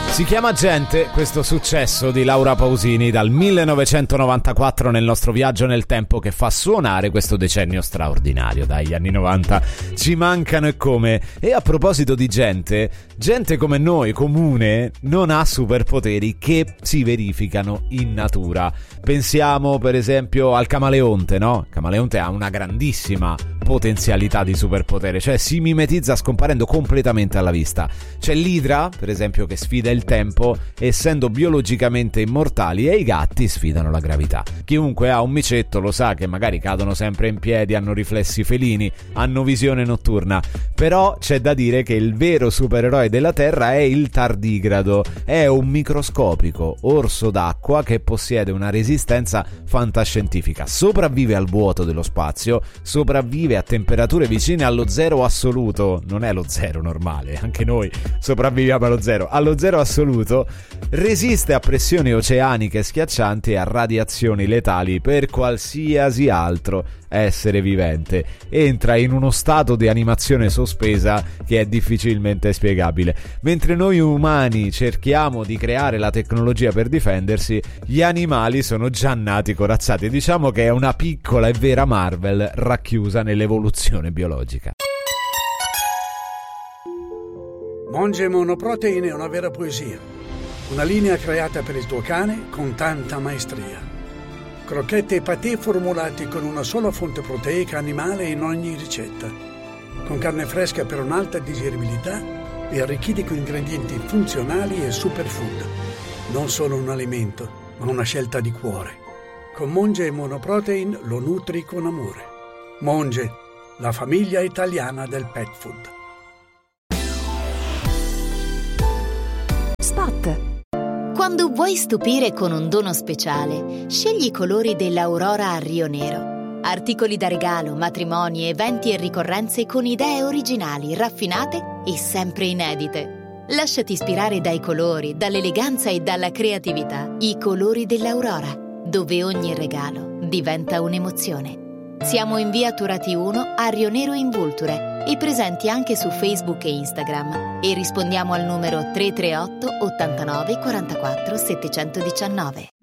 Si chiama Gente, questo successo di Laura Pausini dal 1994 nel nostro viaggio nel tempo che fa suonare questo decennio straordinario. Dagli anni 90 ci mancano e come. E a proposito di gente come noi, comune, non ha superpoteri che si verificano in natura. Pensiamo per esempio al camaleonte, no? Il camaleonte ha una grandissima potenzialità di superpotere, cioè si mimetizza scomparendo completamente alla vista. C'è l'idra, per esempio, che sfida il tempo essendo biologicamente immortali, e i gatti sfidano la gravità. Chiunque ha un micetto lo sa che magari cadono sempre in piedi, hanno riflessi felini, hanno visione notturna. Però c'è da dire che il vero supereroe della Terra è il tardigrado, è un microscopico orso d'acqua che possiede una resistenza fantascientifica, sopravvive al vuoto dello spazio, sopravvive a temperature vicine allo zero assoluto, non è lo zero normale, anche noi sopravviviamo allo zero assoluto, resiste a pressioni oceaniche schiaccianti e a radiazioni letali per qualsiasi altro essere vivente. Entra in uno stato di animazione sospesa che è difficilmente spiegabile. Mentre noi umani cerchiamo di creare la tecnologia per difendersi, gli animali sono già nati corazzati. Diciamo che è una piccola e vera Marvel racchiusa nell'evoluzione biologica. Monge Monoprotein è una vera poesia, una linea creata per il tuo cane con tanta maestria. Crocchette e patè formulati con una sola fonte proteica animale in ogni ricetta, con carne fresca per un'alta digeribilità e arricchiti con ingredienti funzionali e superfood. Non solo un alimento, ma una scelta di cuore. Con Monge Monoprotein lo nutri con amore. Monge, la famiglia italiana del pet food. Spot. Quando vuoi stupire con un dono speciale, scegli i colori dell'Aurora a Rio Nero. Articoli da regalo, matrimoni, eventi e ricorrenze con idee originali, raffinate e sempre inedite. Lasciati ispirare dai colori, dall'eleganza e dalla creatività. I colori dell'Aurora, dove ogni regalo diventa un'emozione. Siamo in via Turati 1 a Rio Nero in Vulture e presenti anche su Facebook e Instagram, e rispondiamo al numero 338 89 44 719.